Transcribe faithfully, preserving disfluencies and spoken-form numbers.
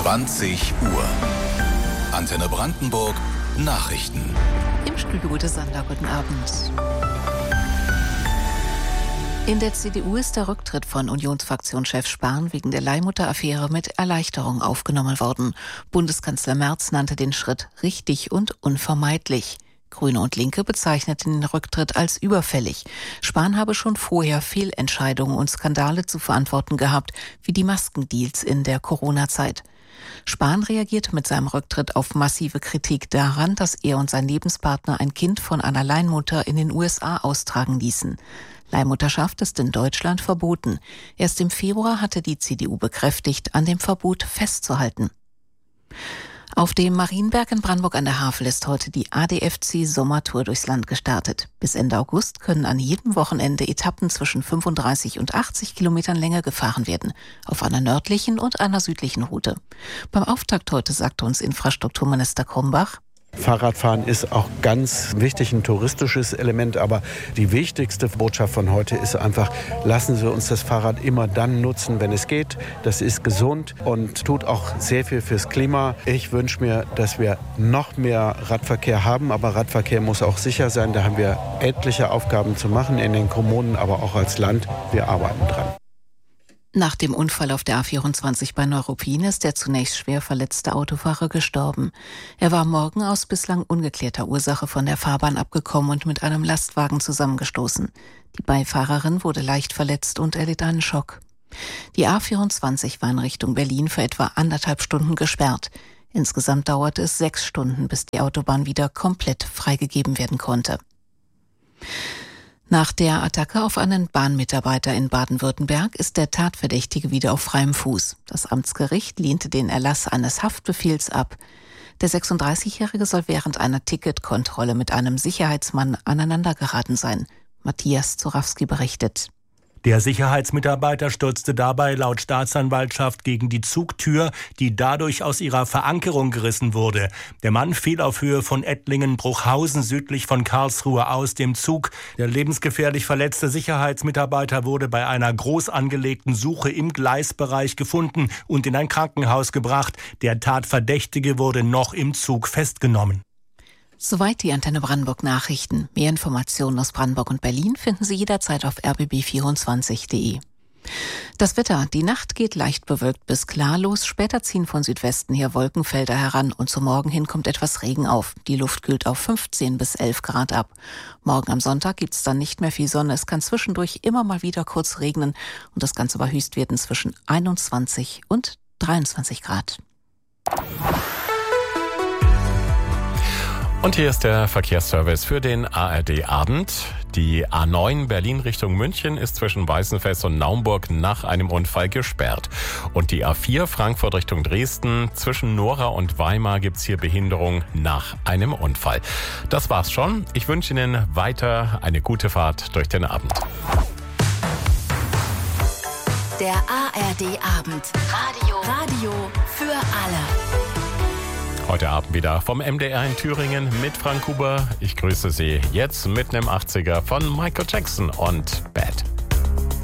zwanzig Uhr. Antenne Brandenburg Nachrichten. Im Studio Ute Sander, guten Abend. In der C D U ist der Rücktritt von Unionsfraktionschef Spahn wegen der Leihmutteraffäre mit Erleichterung aufgenommen worden. Bundeskanzler Merz nannte den Schritt richtig und unvermeidlich. Grüne und Linke bezeichneten den Rücktritt als überfällig. Spahn habe schon vorher Fehlentscheidungen und Skandale zu verantworten gehabt, wie die Maskendeals in der Corona-Zeit. Spahn reagierte mit seinem Rücktritt auf massive Kritik daran, dass er und sein Lebenspartner ein Kind von einer Leihmutter in den U S A austragen ließen. Leihmutterschaft ist in Deutschland verboten. Erst im Februar hatte die C D U bekräftigt, an dem Verbot festzuhalten. Auf dem Marienberg in Brandenburg an der Havel ist heute die A D F C Sommertour durchs Land gestartet. Bis Ende August können an jedem Wochenende Etappen zwischen fünfunddreißig und achtzig Kilometern Länge gefahren werden, auf einer nördlichen und einer südlichen Route. Beim Auftakt heute sagte uns Infrastrukturminister Krombach: Fahrradfahren ist auch ganz wichtig, ein touristisches Element, aber die wichtigste Botschaft von heute ist einfach, lassen Sie uns das Fahrrad immer dann nutzen, wenn es geht. Das ist gesund und tut auch sehr viel fürs Klima. Ich wünsche mir, dass wir noch mehr Radverkehr haben, aber Radverkehr muss auch sicher sein. Da haben wir etliche Aufgaben zu machen in den Kommunen, aber auch als Land. Wir arbeiten dran. Nach dem Unfall auf der A vierundzwanzig bei Neuruppin ist der zunächst schwer verletzte Autofahrer gestorben. Er war am Morgen aus bislang ungeklärter Ursache von der Fahrbahn abgekommen und mit einem Lastwagen zusammengestoßen. Die Beifahrerin wurde leicht verletzt und erlitt einen Schock. Die A vierundzwanzig war in Richtung Berlin für etwa anderthalb Stunden gesperrt. Insgesamt dauerte es sechs Stunden, bis die Autobahn wieder komplett freigegeben werden konnte. Nach der Attacke auf einen Bahnmitarbeiter in Baden-Württemberg ist der Tatverdächtige wieder auf freiem Fuß. Das Amtsgericht lehnte den Erlass eines Haftbefehls ab. Der sechsunddreißigjährige soll während einer Ticketkontrolle mit einem Sicherheitsmann aneinandergeraten sein. Matthias Zorawski berichtet. Der Sicherheitsmitarbeiter stürzte dabei laut Staatsanwaltschaft gegen die Zugtür, die dadurch aus ihrer Verankerung gerissen wurde. Der Mann fiel auf Höhe von Ettlingen-Bruchhausen südlich von Karlsruhe aus dem Zug. Der lebensgefährlich verletzte Sicherheitsmitarbeiter wurde bei einer groß angelegten Suche im Gleisbereich gefunden und in ein Krankenhaus gebracht. Der Tatverdächtige wurde noch im Zug festgenommen. Soweit die Antenne Brandenburg Nachrichten. Mehr Informationen aus Brandenburg und Berlin finden Sie jederzeit auf r b b vierundzwanzig punkt d e. Das Wetter. Die Nacht geht leicht bewölkt bis klar los. Später ziehen von Südwesten her Wolkenfelder heran und zum Morgen hin kommt etwas Regen auf. Die Luft kühlt auf fünfzehn bis elf Grad ab. Morgen am Sonntag gibt's dann nicht mehr viel Sonne. Es kann zwischendurch immer mal wieder kurz regnen und das Ganze bei Höchstwerten zwischen einundzwanzig und dreiundzwanzig Grad. Und hier ist der Verkehrsservice für den A R D-Abend. Die A neun Berlin Richtung München ist zwischen Weißenfels und Naumburg nach einem Unfall gesperrt. Und die A vier Frankfurt Richtung Dresden zwischen Nora und Weimar gibt's hier Behinderung nach einem Unfall. Das war's schon. Ich wünsche Ihnen weiter eine gute Fahrt durch den Abend. Der A R D-Abend. Radio. Radio für alle. Heute Abend wieder vom M D R in Thüringen mit Frank Huber. Ich grüße Sie jetzt mit einem achtziger von Michael Jackson und Bad.